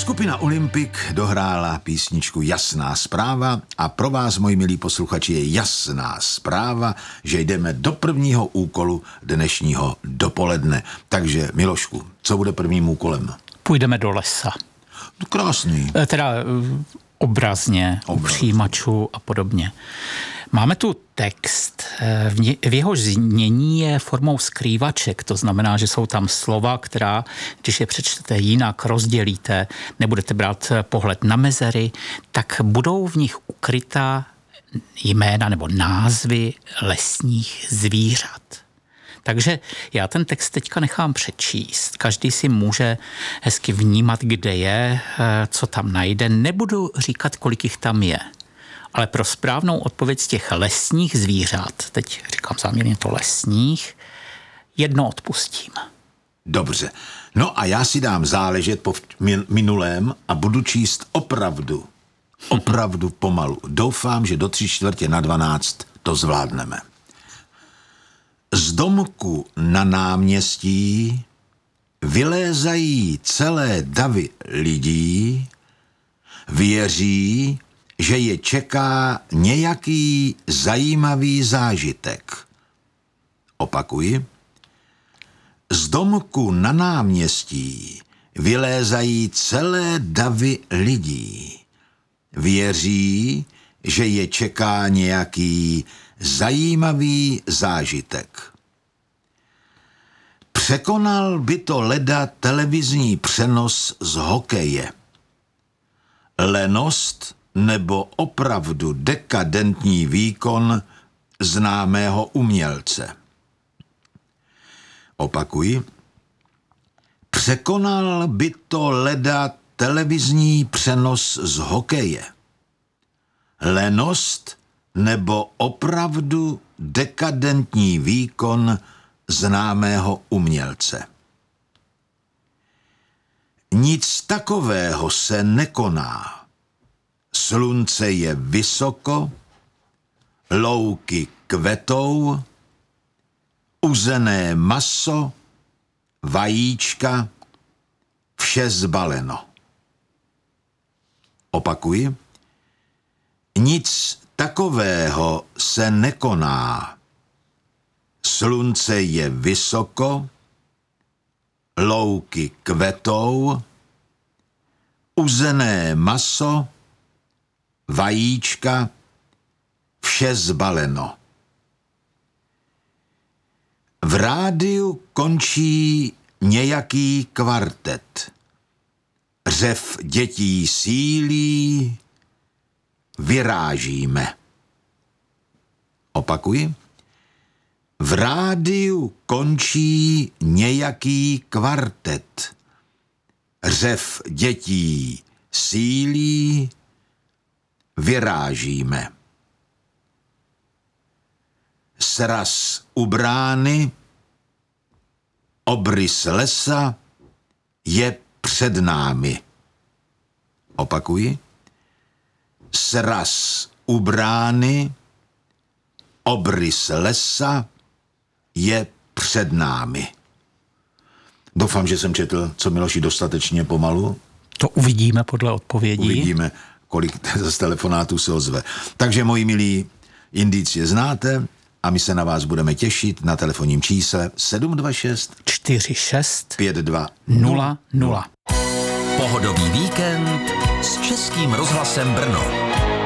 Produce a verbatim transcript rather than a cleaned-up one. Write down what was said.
Skupina Olympik dohrála písničku Jasná zpráva a pro vás, moji milí posluchači, je jasná zpráva, že jdeme do prvního úkolu dnešního dopoledne. Takže, Milošku, co bude prvním úkolem? Půjdeme do lesa. Krásný. Teda obrazně, u přijímačů a podobně. Máme tu text, v, ně, v jeho znění je formou skrývaček, to znamená, že jsou tam slova, která, když je přečtete jinak, rozdělíte, nebudete brát pohled na mezery, tak budou v nich ukryta jména nebo názvy lesních zvířat. Takže já ten text teďka nechám přečíst. Každý si může hezky vnímat, kde je, co tam najde. Nebudu říkat, kolik jich tam je. Ale pro správnou odpověď z těch lesních zvířat, teď říkám záměrně to lesních, jedno odpustím. Dobře. No a já si dám záležet po minulém a budu číst opravdu, opravdu pomalu. Doufám, že do tři čtvrtě na dvanáct to zvládneme. Z domku na náměstí vylézají celé davy lidí, věří, že je čeká nějaký zajímavý zážitek. Opakuji. Z domku na náměstí vylézají celé davy lidí. Věří, že je čeká nějaký zajímavý zážitek. Překonal by to leda televizní přenos z hokeje. Lenost nebo opravdu dekadentní výkon známého umělce. Opakuji. Překonal by to leda televizní přenos z hokeje. Lenost nebo opravdu dekadentní výkon známého umělce. Nic takového se nekoná. Slunce je vysoko, louky kvetou, uzené maso, vajíčka, vše zbaleno. Opakuji. Nic takového se nekoná. Slunce je vysoko, louky kvetou, uzené maso, vajíčka, vše zbaleno. V rádiu končí nějaký kvartet. Řev dětí sílí, vyrážíme. Opakuji. V rádiu končí nějaký kvartet. Řev dětí sílí, vyrážíme. Sraz u brány, obrys lesa je před námi. Opakuji. Sraz u brány, obrys lesa je před námi. Doufám, že jsem četl, co Miloši, dostatečně pomalu. To uvidíme podle odpovědí. Uvidíme, kolik z telefonátů se ozve. Takže, moji milí, indicie znáte a my se na vás budeme těšit na telefonním čísle sedm dva šest čtyři šest pět dva nula nula. Pohodový víkend s Českým rozhlasem Brno.